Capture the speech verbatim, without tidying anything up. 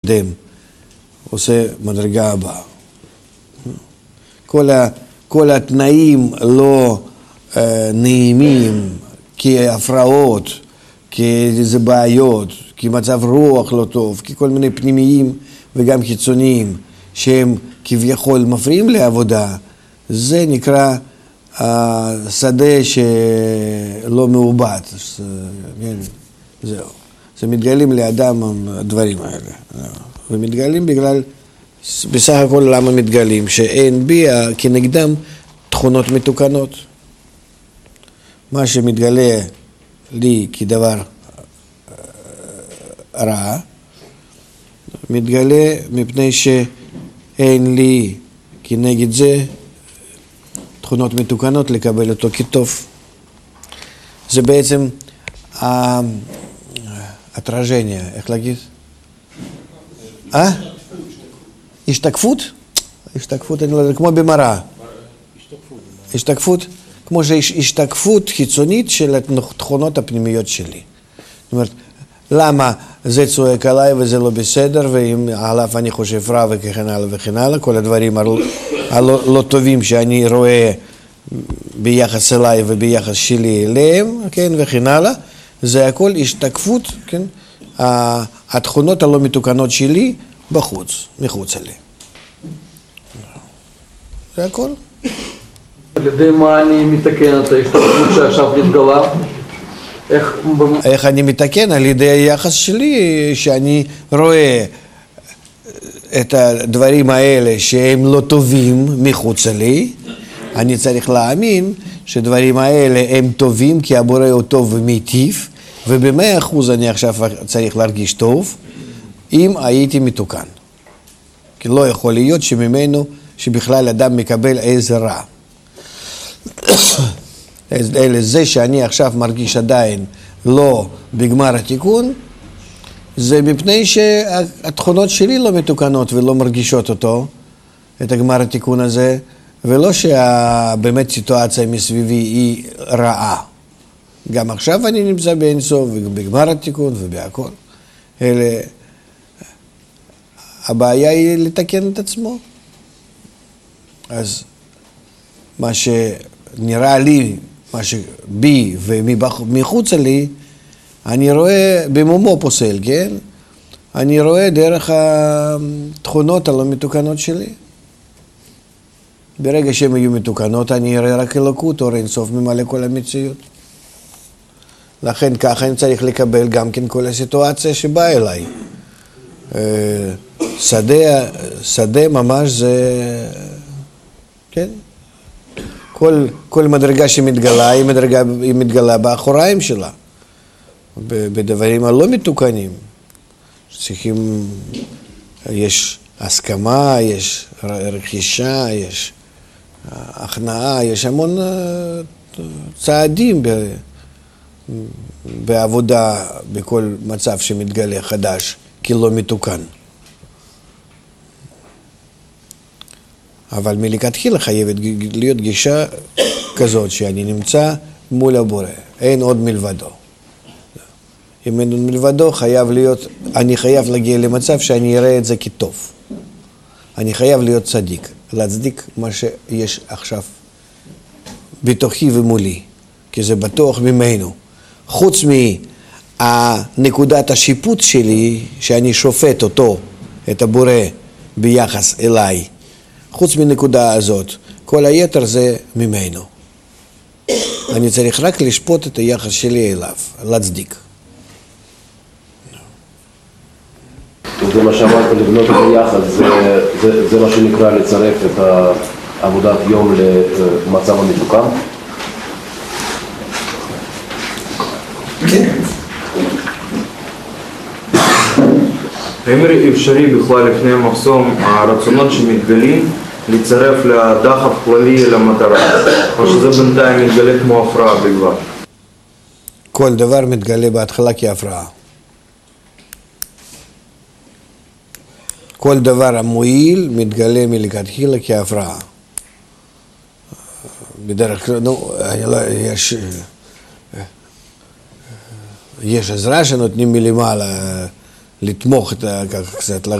מתקדם, עושה מדרגה הבאה. כל, ה, כל התנאים לא אה, נעימים, כהפרעות, כאיזה בעיות, כמצב רוח לא טוב, ככל מיני פנימיים וגם חיצוניים, שהם כביכול מפריעים לעבודה, זה נקרא השדה שלא מעובד. זהו. זה מתגלים לאדם הדברים האלה. ומתגלים בגלל, בסך הכל למה מתגלים? שאין בי כנגדם תכונות מתוקנות. מה שמתגלה לי כדבר רע, מתגלה מפני שאין לי כנגד זה תכונות מתוקנות לקבל אותו כטוב. זה בעצם התרז'ניה, איך להגיד? אה? השתקפות? השתקפות, אני לא יודע, כמו במראה. השתקפות? כמו שיש השתקפות חיצונית של התכונות הפנימיות שלי. זאת אומרת, למה זה צועק עליי וזה לא בסדר, ואם עליו אני חושב רע וכן הלאה וכן הלאה, כל הדברים הלא לא טובים שאני רואה ביחס אליי וביחס שלי אליהם, כן, וכן הלאה, זה הכל השתקפות, כן, התכונות הלא מתוקנות שלי בחוץ, מחוץ אליי. זה הכל. על ידי מה אני מתקן את ההשתקפות שעכשיו נתגלה? איך... איך אני מתקן? על ידי היחס שלי, שאני רואה את הדברים האלה שהם לא טובים מחוץ לי, אני צריך להאמין שדברים האלה הם טובים כי הבורא הוא טוב ומיטיב, ובמאה אחוז אני עכשיו צריך להרגיש טוב אם הייתי מתוקן. כי לא יכול להיות שממנו, שבכלל אדם מקבל איזה רע. אלא זה שאני עכשיו מרגיש עדיין לא בגמר התיקון, זה מפני שהתכונות שלי לא מתוקנות ולא מרגישות אותו, את הגמר התיקון הזה, ולא שבאמת סיטואציה מסביבי היא רעה. גם עכשיו אני נמצא באינסוף ובגמר התיקון ובהכל. אלה, הבעיה היא לתקן את עצמו. אז מה שנראה לי, מה שבי ומחוץ לי, אני רואה במומו פוסל, כן? אני רואה דרך התכונות הלא מתוקנות שלי. ברגע שהן יהיו מתוקנות, אני אראה רק אלוקות, אור אינסוף ממלא כל המציאות. לכן ככה אני צריך לקבל גם כן כל הסיטואציה שבאה אליי. שדה, שדה ממש זה, כן? כל, כל מדרגה שמתגלה, היא, מדרגה, היא מתגלה באחוריים שלה. בדברים הלא מתוקנים. צריכים, יש הסכמה, יש רכישה, יש הכנעה, יש המון צעדים ב, בעבודה, בכל מצב שמתגלה חדש, כי לא מתוקן. אבל מלכתחילה חייבת להיות גישה כזאת שאני נמצא מול הבורא, אין עוד מלבדו. אם אין עוד מלבדו, חייב להיות, אני חייב להגיע למצב שאני אראה את זה כטוב. אני חייב להיות צדיק, להצדיק מה שיש עכשיו בתוכי ומולי, כי זה בטוח ממנו. חוץ מהנקודת השיפוט שלי, שאני שופט אותו, את הבורא, ביחס אליי, חוץ מנקודה הזאת, כל היתר זה ממנו. אני צריך רק לשפוט את היחס שלי אליו, להצדיק. זה מה שאמרת, לבנות את היחס, זה, זה, זה מה שנקרא לצרף את עבודת יום למצב המתוקן? כן. האם אפשרי בכלל לפני המחסום הרצונות שמתגלים לצרף לדחף כללי למטרה, או שזה בינתיים מתגלה כמו הפרעה בלבד? כל דבר מתגלה בהתחלה כהפרעה. כל דבר המועיל מתגלה מלכתחילה כהפרעה. בדרך כלל, נו, יש, יש עזרה שנותנים מלמעלה לתמוך את, קצת,